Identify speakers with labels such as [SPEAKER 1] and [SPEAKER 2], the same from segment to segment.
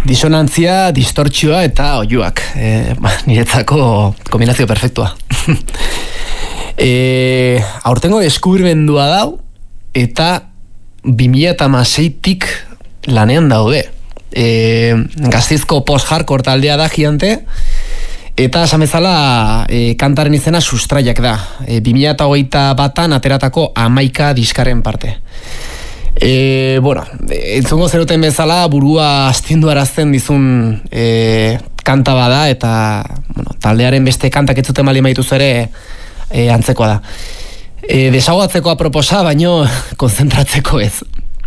[SPEAKER 1] Disonantzia, distortzioa eta oiuak. Niretzako kombinazio perfektua. Aurtengo deskubrimendua dau, eta 2016tik lanean daude. Gaztizko post-hardcore taldea da Gigante, eta esan bezala kantaren izena Sustraiak da. 2021an ateratako 11 diskaren parte. Entzungo zeruten bezala burua astindu arazten dizun kanta bada, eta taldearen beste kantak ez zuten bali maituz ere antzekoa da. Desagoatzeko aproposa, baino konzentratzeko ez.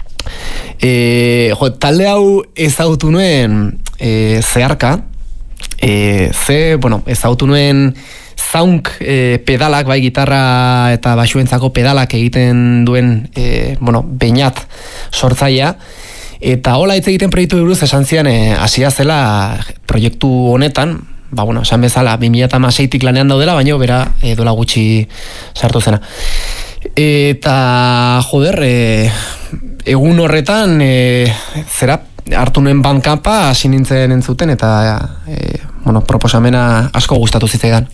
[SPEAKER 1] Talde hau ezagutu nuen zeharka, ezagutu nuen zaunk pedalak, bai gitarra eta basuentzako pedalak egiten duen beinat sortzailea, eta hola hitz egiten proiektu buruz esan zian hasia zela proiektu honetan, esan bezala 2016tik lanean daudela, baino bera dola gutxi sartu zena. Eta egun horretan zera hartu nuen Bandcampa hasi nintzen entzuten, eta proposamena asko gustatu zitzaidan.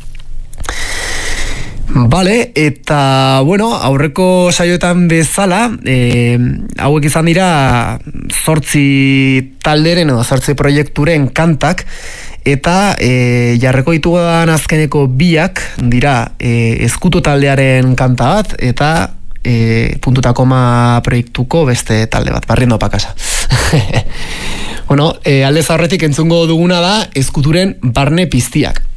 [SPEAKER 1] Eta aurreko saioetan bezala, hauek izan dira 8 talderen edo 8 proiekturen kantak, eta jarreko ditugudan azkeneko 2 dira Ezkutu taldearen kanta bat, eta Puntu eta Koma proiektuko beste talde bat, Barriendo Pakasa. Aldez aurretik entzungo duguna da Ezkuturen Barne Piztiak.